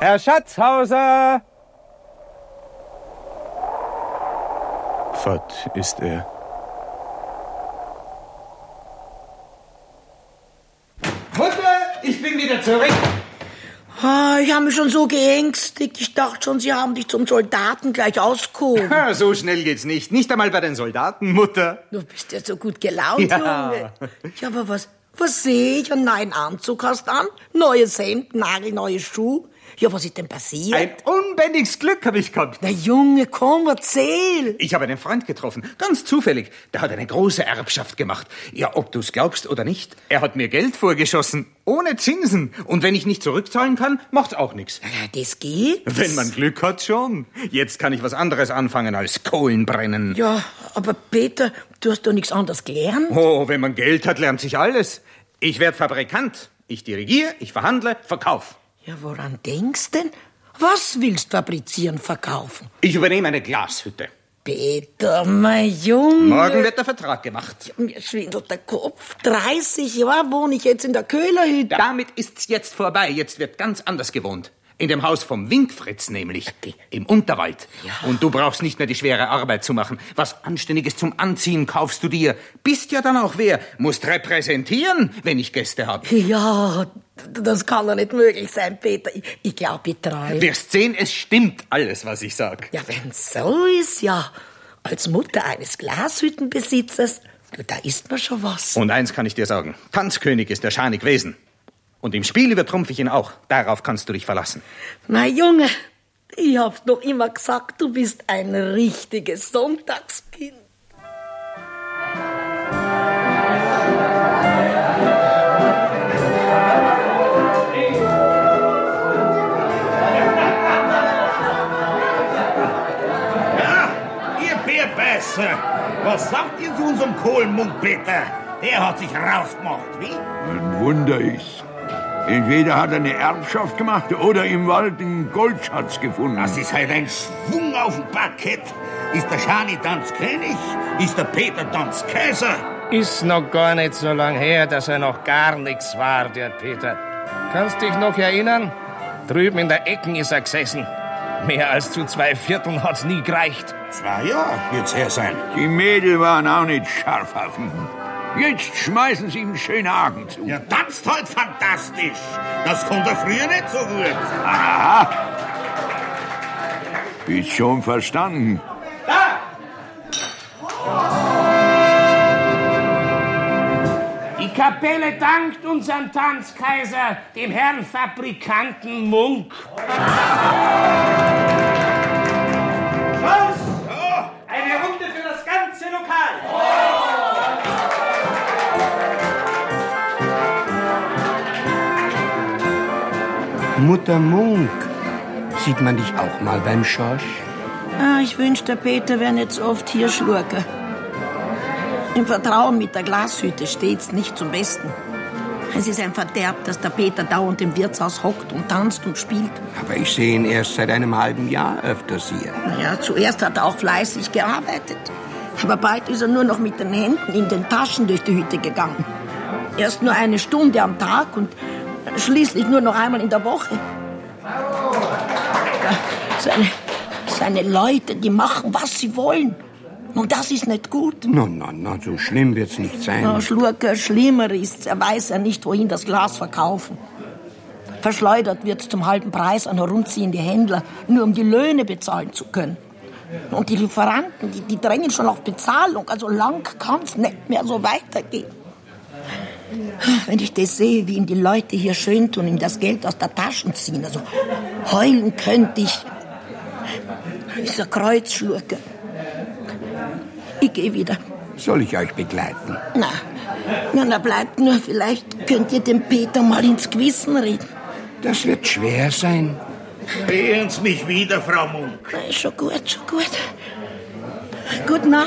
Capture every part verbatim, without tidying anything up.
Herr Schatzhauser! Fort ist er. Mutter, ich bin wieder zurück. Oh, ich habe mich schon so geängstigt. Ich dachte schon, Sie haben dich zum Soldaten gleich ausgehoben. Ha, so schnell geht's nicht. Nicht einmal bei den Soldaten, Mutter. Du bist ja so gut gelaunt, Ja. Junge. Ja, aber was, was sehe ich? Einen neuen Anzug hast an, neues Hemd, nagelneue Schuhe. Ja, was ist denn passiert? Ein unbändiges Glück habe ich gehabt. Na Junge, komm, erzähl. Ich habe einen Freund getroffen, ganz zufällig. Der hat eine große Erbschaft gemacht. Ja, ob du's glaubst oder nicht, er hat mir Geld vorgeschossen, ohne Zinsen. Und wenn ich nicht zurückzahlen kann, macht's auch nichts. Ja, das geht. Wenn man Glück hat, schon. Jetzt kann ich was anderes anfangen als Kohlen brennen. Ja, aber Peter, du hast doch nichts anderes gelernt. Oh, wenn man Geld hat, lernt sich alles. Ich werde Fabrikant. Ich dirigiere, ich verhandle, verkauf. Ja, woran denkst denn? Was willst fabrizieren, verkaufen? Ich übernehme eine Glashütte. Peter, mein Junge. Morgen wird der Vertrag gemacht. Mir schwindelt der Kopf. dreißig Jahre wohne ich jetzt in der Köhlerhütte. Damit ist's jetzt vorbei. Jetzt wird ganz anders gewohnt. In dem Haus vom Winkfritz nämlich. Im Unterwald. Ja. Und du brauchst nicht mehr die schwere Arbeit zu machen. Was Anständiges zum Anziehen kaufst du dir. Bist ja dann auch wer. Musst repräsentieren, wenn ich Gäste hab. Ja, das kann doch nicht möglich sein, Peter. Ich, ich glaube, ich träume. Wirst sehen, es stimmt alles, was ich sag. Ja, wenn's so ist, ja. Als Mutter eines Glashüttenbesitzers, da ist mir schon was. Und eins kann ich dir sagen. Tanzkönig ist der Scharnig gewesen. Und im Spiel übertrumpf ich ihn auch. Darauf kannst du dich verlassen. Mein Junge, ich hab's doch immer gesagt, du bist ein richtiges Sonntagskind. Ja, ihr Bärbeißer, was sagt ihr zu unserem Kohlenmund, Peter? Der hat sich rausgemacht, wie? Ein Wunder ist. Entweder hat er eine Erbschaft gemacht oder im Wald einen Goldschatz gefunden. Das ist halt ein Schwung auf dem Parkett. Ist der Schani Tanzkönig? Ist der Peter Tanzkaiser? Ist noch gar nicht so lang her, dass er noch gar nichts war, der Peter. Kannst dich noch erinnern? Drüben in der Ecken ist er gesessen. Mehr als zu zwei Vierteln hat's nie gereicht. Zwei Jahre wird's her sein. Die Mädel waren auch nicht scharf auf ihn. Jetzt schmeißen sie ihm schöne Augen zu. Ja, tanzt halt fantastisch. Das konnte er früher nicht so gut. Aha. Ist schon verstanden. Da! Die Kapelle dankt unseren Tanzkaiser, dem Herrn Fabrikanten Munk. Was? Eine Runde für das ganze Lokal. Mutter Munk, sieht man dich auch mal beim Schorsch? Ah, ich wünschte, der Peter wäre nicht so oft hier, Schlurke. Im Vertrauen mit der Glashütte steht's nicht zum Besten. Es ist ein Verderb, dass der Peter dauernd im Wirtshaus hockt und tanzt und spielt. Aber ich sehe ihn erst seit einem halben Jahr öfters hier. Naja, zuerst hat er auch fleißig gearbeitet. Aber bald ist er nur noch mit den Händen in den Taschen durch die Hütte gegangen. Erst nur eine Stunde am Tag und schließlich nur noch einmal in der Woche. Seine, seine Leute, die machen, was sie wollen. Und das ist nicht gut. Na, na, na, so schlimm wird's nicht sein. Na, Schlurke, schlimmer ist's. Er weiß ja nicht, wohin das Glas verkaufen. Verschleudert wird's zum halben Preis an herumziehende Händler, nur um die Löhne bezahlen zu können. Und die Lieferanten, die, die drängen schon auf Bezahlung. Also lang kann's nicht mehr so weitergehen. Wenn ich das sehe, wie ihm die Leute hier schön tun, ihm das Geld aus der Tasche ziehen, also heulen könnte ich. Ist ein Kreuzschlurke. Ich gehe wieder. Soll ich euch begleiten? Na, na, na, bleibt nur, vielleicht könnt ihr dem Peter mal ins Gewissen reden. Das wird schwer sein. Beehren's mich wieder, Frau Munk. Na, schon gut, schon gut. Gute Nacht.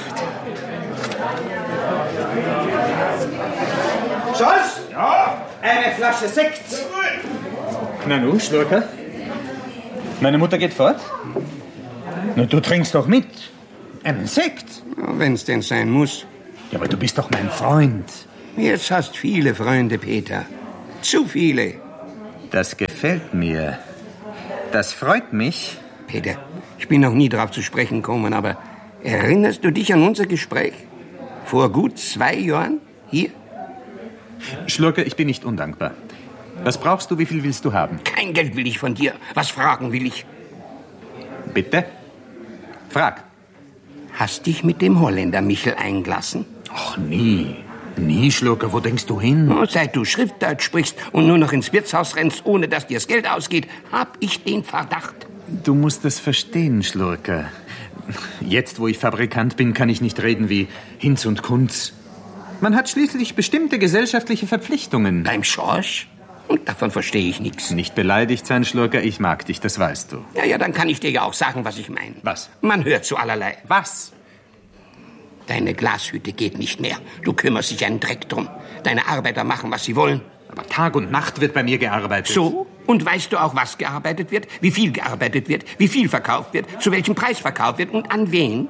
Scholz? Ja? Eine Flasche Sekt. Na nun, Schlurker? Meine Mutter geht fort? Na, du trinkst doch mit. Einen Sekt. Wenn's denn sein muss. Ja, aber du bist doch mein Freund. Jetzt hast viele Freunde, Peter. Zu viele. Das gefällt mir. Das freut mich. Peter, ich bin noch nie darauf zu sprechen gekommen, aber erinnerst du dich an unser Gespräch? Vor gut zwei Jahren? Hier? Schlurke, ich bin nicht undankbar. Was brauchst du, wie viel willst du haben? Kein Geld will ich von dir. Was fragen will ich? Bitte? Frag. Hast dich mit dem Holländer Michel eingelassen? Ach, nie. Nie, Schlurke, wo denkst du hin? Oh, seit du Schriftdeutsch sprichst und nur noch ins Wirtshaus rennst, ohne dass dir das Geld ausgeht, hab ich den Verdacht. Du musst es verstehen, Schlurke. Jetzt, wo ich Fabrikant bin, kann ich nicht reden wie Hinz und Kunz. Man hat schließlich bestimmte gesellschaftliche Verpflichtungen. Beim Schorsch? Und davon verstehe ich nichts. Nicht beleidigt sein, Schlurke, ich mag dich, das weißt du. Ja, ja, dann kann ich dir ja auch sagen, was ich meine. Was? Man hört so allerlei. Was? Deine Glashütte geht nicht mehr. Du kümmerst dich einen Dreck drum. Deine Arbeiter machen, was sie wollen. Aber Tag und Nacht wird bei mir gearbeitet. So? Und weißt du auch, was gearbeitet wird? Wie viel gearbeitet wird? Wie viel verkauft wird? Zu welchem Preis verkauft wird? Und an wen?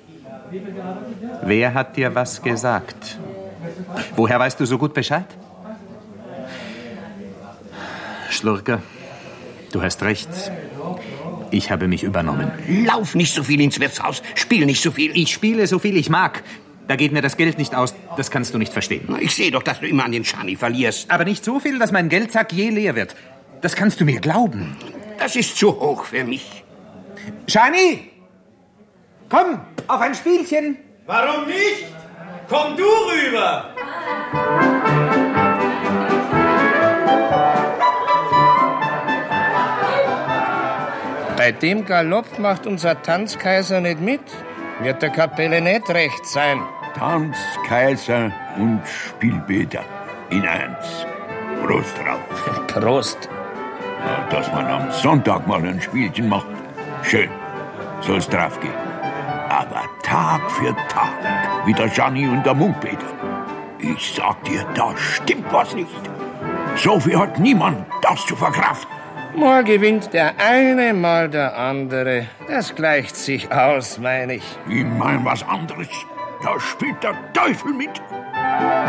Wer hat dir was gesagt? Woher weißt du so gut Bescheid? Schlurke, du hast recht. Ich habe mich übernommen. Lauf nicht so viel ins Wirtshaus. Spiel nicht so viel. Ich spiele so viel ich mag. Da geht mir das Geld nicht aus. Das kannst du nicht verstehen. Ich sehe doch, dass du immer an den Schani verlierst. Aber nicht so viel, dass mein Geldsack je leer wird. Das kannst du mir glauben. Das ist zu hoch für mich. Schani! Komm, auf ein Spielchen. Warum nicht? Komm du rüber! Bei dem Galopp macht unser Tanzkaiser nicht mit. Wird der Kapelle nicht recht sein. Tanzkaiser und Spielbeter in eins. Prost drauf. Prost. Ja, dass man am Sonntag mal ein Spielchen macht. Schön. Soll's drauf gehen. Aber Tag für Tag. Wie der Gianni und der Munkpeter. Ich sag dir, da stimmt was nicht. So viel hat niemand, das zu verkraften. Mal gewinnt der eine, mal der andere. Das gleicht sich aus, meine ich. Ich mein was anderes. Da spielt der Teufel mit.